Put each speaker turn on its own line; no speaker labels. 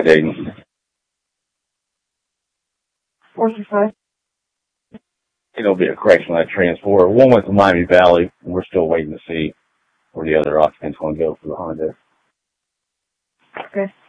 Aiden.
465.
It'll be a correction on that transport. One went to Miami Valley, and we're still waiting to see where the other occupant's going to go for the Honda.
Okay.